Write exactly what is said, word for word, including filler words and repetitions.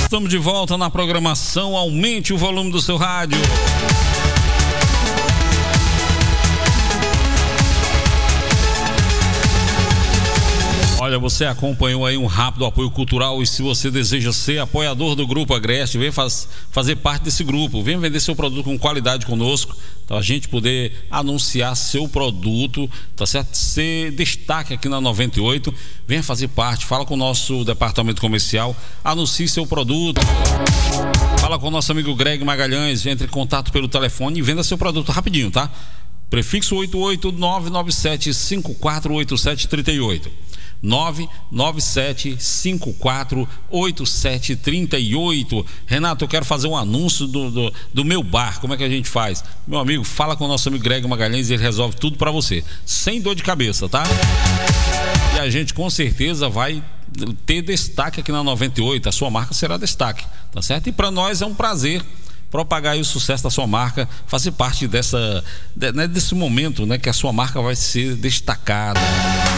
Estamos de volta na programação. Aumente o volume do seu rádio. Olha, você acompanhou aí um rápido apoio cultural, e se você deseja ser apoiador do Grupo Agreste, vem faz, fazer parte desse grupo, vem vender seu produto com qualidade conosco, para a gente poder anunciar seu produto, tá certo? Ser destaque aqui na noventa e oito, venha fazer parte, fala com o nosso departamento comercial, anuncie seu produto, fala com o nosso amigo Greg Magalhães, entre em contato pelo telefone e venda seu produto rapidinho, tá? Prefixo oito oito nove nove sete cinco quatro oito sete três oito. nove nove sete cinco quatro oito sete três oito. Renato, eu quero fazer um anúncio do, do, do meu bar. Como é que a gente faz? Meu amigo, fala com o nosso amigo Greg Magalhães, ele resolve tudo para você, sem dor de cabeça, tá? E a gente com certeza vai ter destaque aqui na noventa e oito. A sua marca será destaque, tá certo? E para nós é um prazer propagar aí o sucesso da sua marca, fazer parte dessa, de, né, desse momento, né, que a sua marca vai ser destacada.